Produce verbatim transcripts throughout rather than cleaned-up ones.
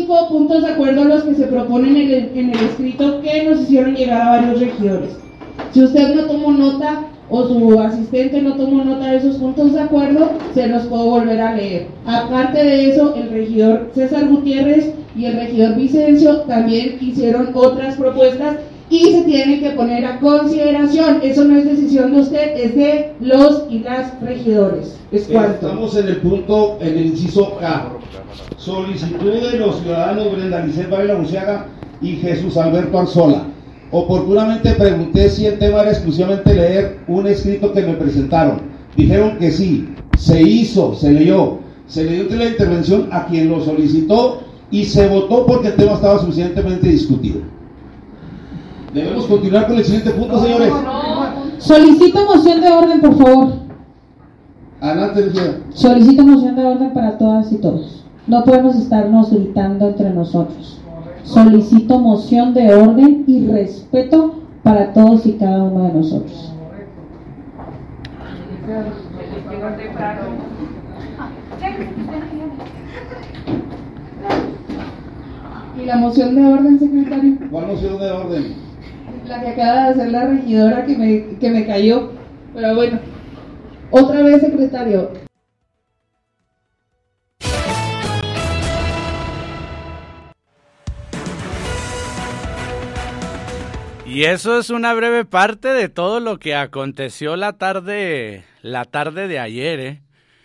cinco puntos de acuerdo a los que se proponen en el, en el escrito que nos hicieron llegar a varios regidores. Si usted no tomó nota o su asistente no tomó nota de esos puntos de acuerdo, se los puedo volver a leer. Aparte de eso, el regidor César Gutiérrez y el regidor Vicencio también hicieron otras propuestas y se tienen que poner a consideración. Eso no es decisión de usted, es de los y las regidores. Es cuanto. Estamos en el punto, en el inciso K. Solicitud de los ciudadanos Brenda Lisset Varela Buciaga y Jesús Alberto Arzola. Oportunamente pregunté si el tema era exclusivamente leer un escrito que me presentaron. Dijeron que sí, se hizo, se leyó, se le dio la intervención a quien lo solicitó y se votó porque el tema estaba suficientemente discutido. Debemos continuar con el siguiente punto, señores. Solicito moción de orden, por favor. Adelante, Lucía. Solicito moción de orden para todas y todos. No podemos estarnos gritando entre nosotros. Solicito moción de orden y respeto para todos y cada uno de nosotros. ¿Y la moción de orden, secretario? ¿Cuál moción de orden? La que acaba de hacer la regidora que me, que me cayó. Pero bueno, otra vez, secretario. Y eso es una breve parte de todo lo que aconteció la tarde, la tarde de ayer, ¿eh?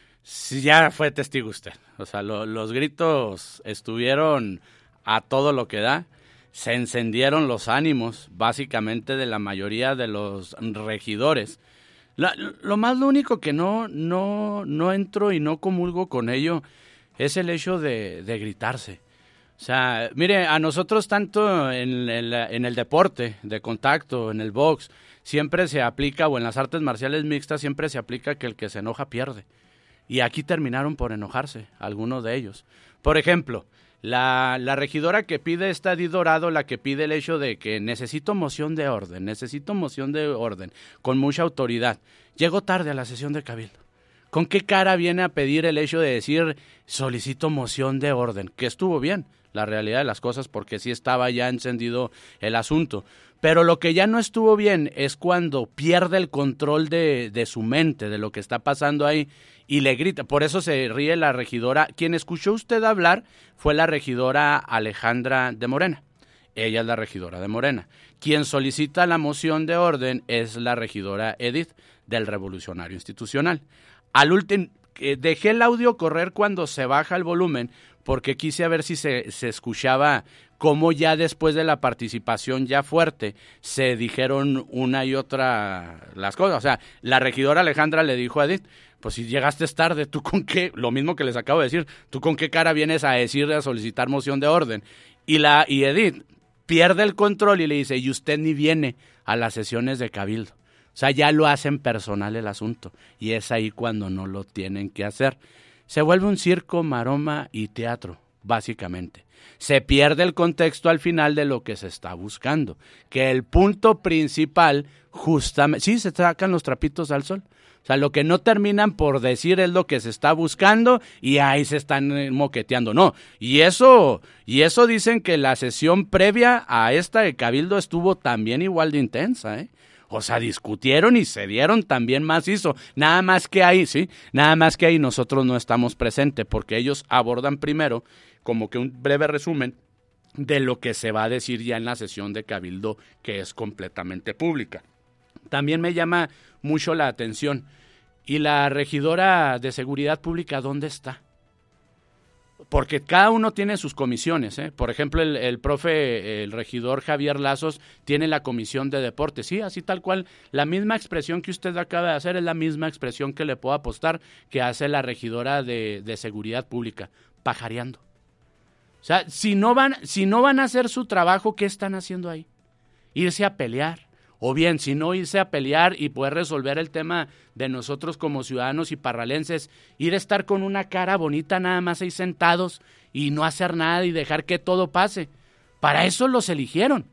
Sí, ya fue testigo usted. O sea, lo, los gritos estuvieron a todo lo que da. Se encendieron los ánimos, básicamente, de la mayoría de los regidores. La, lo más, lo único que no, no, no entro y no comulgo con ello es el hecho de, de gritarse. O sea, mire, a nosotros tanto en el, en el deporte de contacto, en el box, siempre se aplica, o en las artes marciales mixtas, siempre se aplica que el que se enoja pierde. Y aquí terminaron por enojarse, algunos de ellos. Por ejemplo, la, la regidora que pide esta Edith Dorado, la que pide el hecho de que necesito moción de orden, necesito moción de orden, con mucha autoridad. Llegó tarde a la sesión de Cabildo. ¿Con qué cara viene a pedir el hecho de decir solicito moción de orden? Que estuvo bien, la realidad de las cosas, porque sí estaba ya encendido el asunto. Pero lo que ya no estuvo bien es cuando pierde el control de, de su mente, de lo que está pasando ahí, y le grita. Por eso se ríe la regidora. Quien escuchó usted hablar fue la regidora Alejandra de Morena. Ella es la regidora de Morena. Quien solicita la moción de orden es la regidora Edith, del Revolucionario Institucional. Al último, eh, dejé el audio correr cuando se baja el volumen, porque quise ver si se, se escuchaba cómo ya después de la participación ya fuerte se dijeron una y otra las cosas. O sea, la regidora Alejandra le dijo a Edith, pues si llegaste tarde, ¿tú con qué? Lo mismo que les acabo de decir, ¿tú con qué cara vienes a decir, a solicitar moción de orden? Y, la, y Edith pierde el control y le dice, y usted ni viene a las sesiones de Cabildo. O sea, ya lo hacen personal el asunto, y es ahí cuando no lo tienen que hacer. Se vuelve un circo, maroma y teatro, básicamente. Se pierde el contexto al final de lo que se está buscando, que el punto principal, justamente, sí, se sacan los trapitos al sol. O sea, lo que no terminan por decir es lo que se está buscando y ahí se están moqueteando. No, y eso, y eso dicen que la sesión previa a esta de Cabildo estuvo también igual de intensa, ¿eh? O sea, discutieron y se dieron también macizo. Nada más que ahí, ¿sí? Nada más que ahí nosotros no estamos presentes porque ellos abordan primero como que un breve resumen de lo que se va a decir ya en la sesión de Cabildo, que es completamente pública. También me llama mucho la atención. ¿Y la regidora de Seguridad Pública dónde está? Porque cada uno tiene sus comisiones, ¿eh? Por ejemplo, el, el profe, el regidor Javier Lazos tiene la comisión de deporte, sí, así tal cual, la misma expresión que usted acaba de hacer es la misma expresión que le puedo apostar que hace la regidora de, de Seguridad Pública, pajareando. O sea, si no van, si no van a hacer su trabajo, ¿qué están haciendo ahí? Irse a pelear. O bien, si no irse a pelear y poder resolver el tema de nosotros como ciudadanos y parralenses, ir a estar con una cara bonita nada más ahí sentados y no hacer nada y dejar que todo pase. Para eso los eligieron,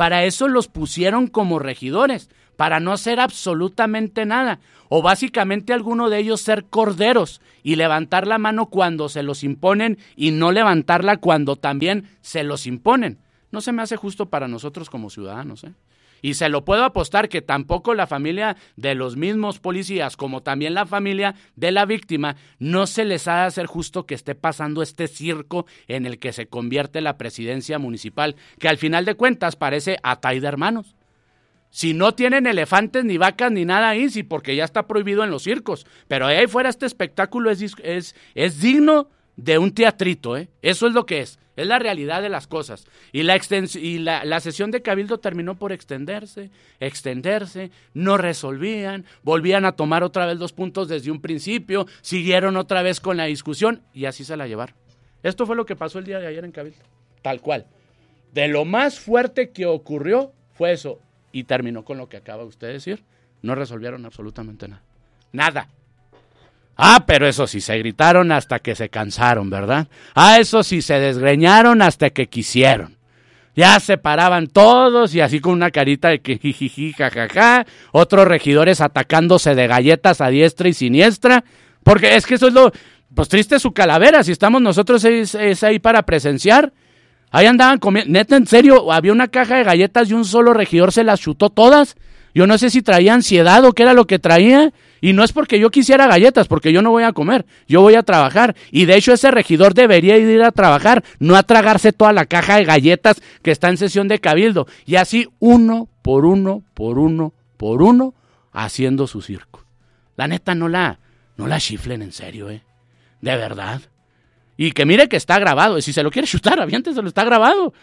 Para eso los pusieron como regidores, para no hacer absolutamente nada. O básicamente alguno de ellos ser corderos y levantar la mano cuando se los imponen y no levantarla cuando también se los imponen. No se me hace justo para nosotros como ciudadanos, ¿eh? Y se lo puedo apostar que tampoco la familia de los mismos policías, como también la familia de la víctima, no se les ha de hacer justo que esté pasando este circo en el que se convierte la presidencia municipal, que al final de cuentas parece atay de hermanos. Si no tienen elefantes ni vacas ni nada ahí, sí, porque ya está prohibido en los circos, pero ahí fuera este espectáculo es, es, es digno de un teatrito, ¿eh? Eso es lo que es. Es la realidad de las cosas. Y, la, extens- y la, la sesión de Cabildo terminó por extenderse, extenderse, no resolvían, volvían a tomar otra vez los puntos desde un principio, siguieron otra vez con la discusión y así se la llevaron. Esto fue lo que pasó el día de ayer en Cabildo, tal cual. De lo más fuerte que ocurrió fue eso y terminó con lo que acaba usted de decir. No resolvieron absolutamente nada. Nada. Ah, pero eso sí, se gritaron hasta que se cansaron, ¿verdad? Ah, eso sí, se desgreñaron hasta que quisieron. Ya se paraban todos y así con una carita de que jijiji, jajaja, otros regidores atacándose de galletas a diestra y siniestra, porque es que eso es lo, pues triste su calavera, si estamos nosotros es, es ahí para presenciar. Ahí andaban comiendo, neta, en serio, había una caja de galletas y un solo regidor se las chutó todas. Yo no sé si traía ansiedad o qué era lo que traía, y no es porque yo quisiera galletas, porque yo no voy a comer, yo voy a trabajar, y de hecho ese regidor debería ir a trabajar, no a tragarse toda la caja de galletas que está en sesión de Cabildo, y así uno por uno, por uno, por uno, haciendo su circo. La neta, no la, no la chiflen en serio, eh, de verdad. Y que mire que está grabado, si se lo quiere chutar, aviénteselo, está grabado.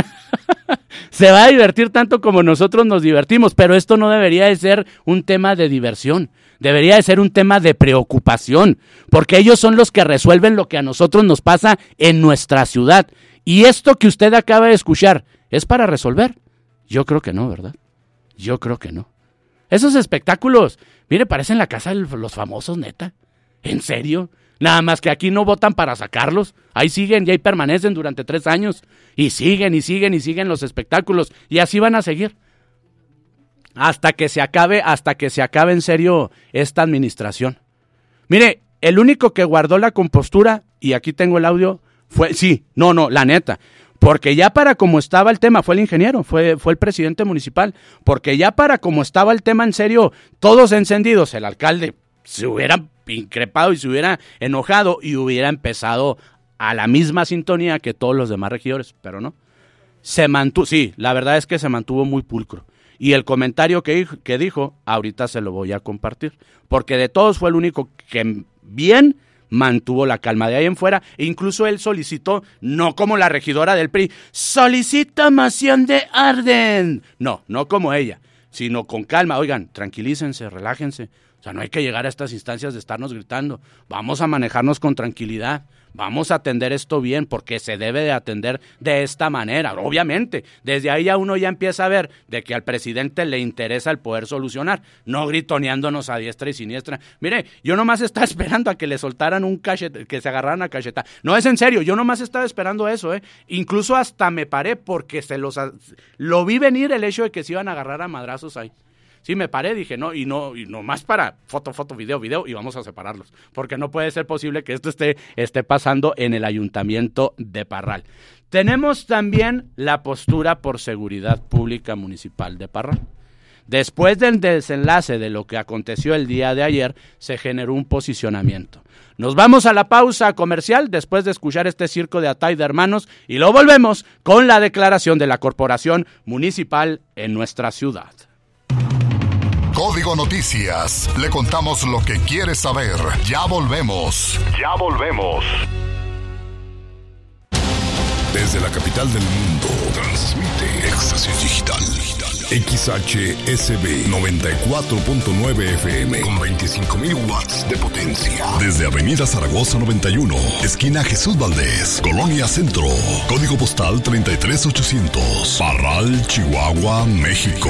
Se va a divertir tanto como nosotros nos divertimos, pero esto no debería de ser un tema de diversión, debería de ser un tema de preocupación, porque ellos son los que resuelven lo que a nosotros nos pasa en nuestra ciudad. Y esto que usted acaba de escuchar, ¿es para resolver? Yo creo que no, ¿verdad? Yo creo que no. Esos espectáculos, mire, parecen la casa de los famosos, neta. ¿En serio? Nada más que aquí no votan para sacarlos, ahí siguen y ahí permanecen durante tres años, y siguen y siguen y siguen los espectáculos, y así van a seguir, hasta que se acabe, hasta que se acabe en serio esta administración. Mire, el único que guardó la compostura, y aquí tengo el audio, fue, sí, no, no, la neta, porque ya para como estaba el tema, fue el ingeniero, fue, fue el presidente municipal, porque ya para como estaba el tema en serio, todos encendidos, el alcalde se hubiera increpado y se hubiera enojado y hubiera empezado a la misma sintonía que todos los demás regidores, pero no. Se mantuvo, sí, la verdad es que se mantuvo muy pulcro. Y el comentario que, que dijo, ahorita se lo voy a compartir, porque de todos fue el único que bien mantuvo la calma. De ahí en fuera, incluso él solicitó, no como la regidora del P R I, solicita moción de orden. No, no como ella, sino con calma. Oigan, tranquilícense, relájense. O sea, no hay que llegar a estas instancias de estarnos gritando. Vamos a manejarnos con tranquilidad. Vamos a atender esto bien, porque se debe de atender de esta manera. Obviamente, desde ahí ya uno ya empieza a ver de que al presidente le interesa el poder solucionar, no gritoneándonos a diestra y siniestra. Mire, yo nomás estaba esperando a que le soltaran un cachet, que se agarraran a cacheta. No, es en serio, yo nomás estaba esperando eso, ¿eh? Incluso hasta me paré porque se los lo vi venir el hecho de que se iban a agarrar a madrazos ahí. Sí, me paré, dije, no, y no, y no más para foto, foto, video, video, y vamos a separarlos, porque no puede ser posible que esto esté, esté pasando en el Ayuntamiento de Parral. Tenemos también la postura por seguridad pública municipal de Parral. Después del desenlace de lo que aconteció el día de ayer, se generó un posicionamiento. Nos vamos a la pausa comercial después de escuchar este circo de atay de hermanos, y luego volvemos con la declaración de la Corporación Municipal en nuestra ciudad. Código Noticias, le contamos lo que quieres saber. Ya volvemos. Ya volvemos. Desde la capital del mundo, transmite Éxtasis Digital. X H S B noventa y cuatro punto nueve F M con veinticinco mil watts de potencia. Desde Avenida Zaragoza noventa y uno, esquina Jesús Valdés, Colonia Centro. Código postal treinta y tres ochocientos. Parral, Chihuahua, México.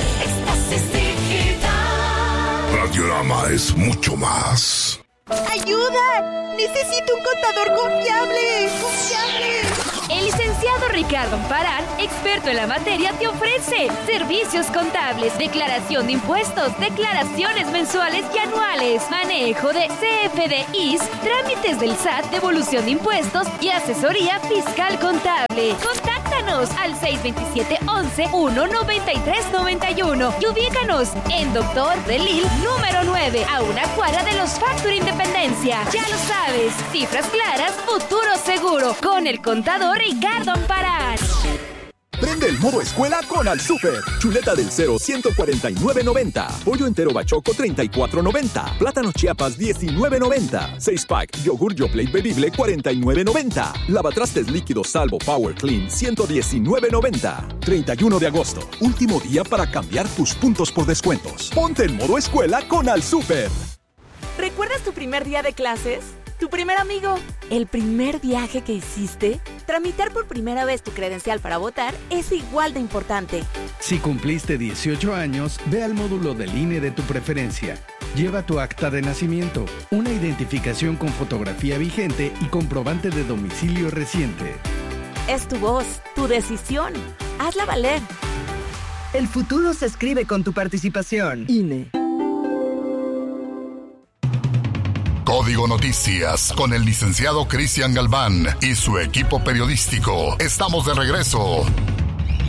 Radiorama es mucho más. ¡Ayuda! ¡Necesito un contador confiable! ¡Confiable! El licenciado Ricardo Amparán, experto en la materia, te ofrece servicios contables, declaración de impuestos, declaraciones mensuales y anuales, manejo de C F D Is, trámites del S A T, devolución de impuestos y asesoría fiscal contable. Contáctanos al seis dos siete, once, uno, noventa y tres, noventa y uno y ubícanos en Doctor Delil número nueve, a una cuadra de los Factory Independencia. Ya lo sabes, cifras claras, futuro seguro, con el contador Ricardo Amparán. Prende el modo escuela con Al Super. Chuleta del cero, ciento cuarenta y nueve noventa. Pollo entero bachoco, treinta y cuatro noventa. Plátano Chiapas, diecinueve noventa. seis pack yogur Yoplait bebible, cuarenta y nueve noventa. Lavatrastes líquidos Salvo Power Clean, ciento diecinueve noventa. treinta y uno de agosto, último día para cambiar tus puntos por descuentos. Ponte en modo escuela con Al Super. ¿Recuerdas tu primer día de clases? ¿Tu primer amigo? ¿El primer viaje que hiciste? Tramitar por primera vez tu credencial para votar es igual de importante. Si cumpliste dieciocho años, ve al módulo del I N E de tu preferencia. Lleva tu acta de nacimiento, una identificación con fotografía vigente y comprobante de domicilio reciente. Es tu voz, tu decisión. Hazla valer. El futuro se escribe con tu participación. I N E. Código Noticias con el licenciado Cristian Galván y su equipo periodístico. Estamos de regreso.